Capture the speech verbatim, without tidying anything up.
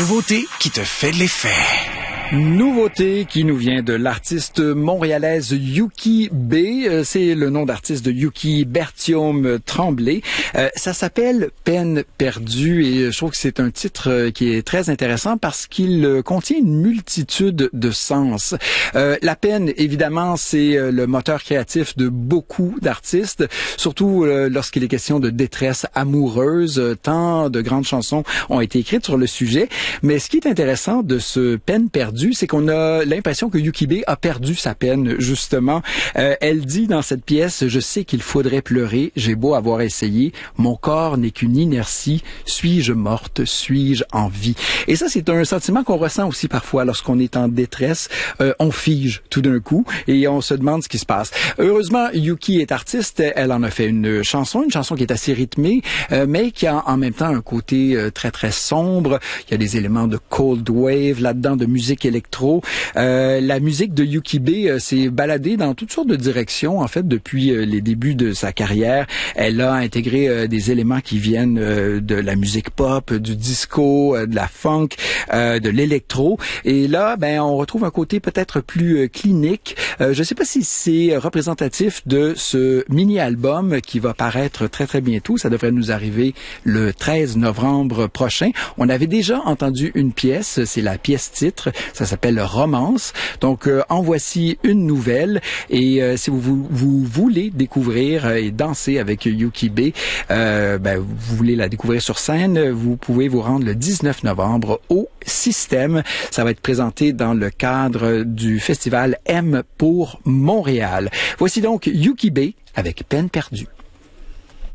nouveauté qui te fait de l'effet. Nouveauté qui nous vient de l'artiste montréalaise Yuki B. C'est le nom d'artiste de Yuki Berthiaume Tremblay. Euh, ça s'appelle Peine perdue et je trouve que c'est un titre qui est très intéressant parce qu'il contient une multitude de sens. Euh, la peine, évidemment, c'est le moteur créatif de beaucoup d'artistes, surtout euh, lorsqu'il est question de détresse amoureuse. Tant de grandes chansons ont été écrites sur le sujet. Mais ce qui est intéressant de ce Peine perdue, c'est qu'on a l'impression que Yuki B a perdu sa peine, justement. Euh, elle dit dans cette pièce, « Je sais qu'il faudrait pleurer, j'ai beau avoir essayé, mon corps n'est qu'une inertie, suis-je morte, suis-je en vie? » Et ça, c'est un sentiment qu'on ressent aussi parfois lorsqu'on est en détresse. Euh, on fige tout d'un coup et on se demande ce qui se passe. Heureusement, Yuki est artiste, elle en a fait une chanson, une chanson qui est assez rythmée, euh, mais qui a en même temps un côté euh, très, très sombre. Il y a des éléments de cold wave là-dedans, de musique électro. Euh, la musique de Yuki B euh, s'est baladée dans toutes sortes de directions, en fait, depuis euh, les débuts de sa carrière. Elle a intégré euh, des éléments qui viennent euh, de la musique pop, du disco, euh, de la funk, euh, de l'électro. Et là, ben, on retrouve un côté peut-être plus euh, clinique. Euh, je ne sais pas si c'est représentatif de ce mini-album qui va paraître très, très bientôt. Ça devrait nous arriver le treize novembre prochain. On avait déjà entendu une pièce, c'est la pièce titre. Ça s'appelle Romance. Donc, euh, en voici une nouvelle. Et euh, si vous, vous, vous voulez découvrir euh, et danser avec Yuki B, euh, ben, vous voulez la découvrir sur scène, vous pouvez vous rendre le dix-neuf novembre au Système. Ça va être présenté dans le cadre du festival M pour Montréal. Voici donc Yuki B avec Peine perdue.